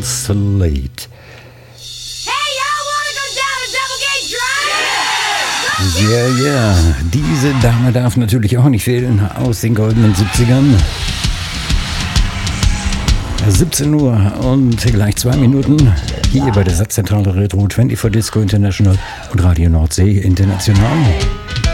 Slate. Ja, ja, diese Dame darf natürlich auch nicht fehlen aus den goldenen 70ern. 17 Uhr und gleich 2 Minuten hier bei der Satzzentrale Retro 24 Disco International und Radio Nordsee International.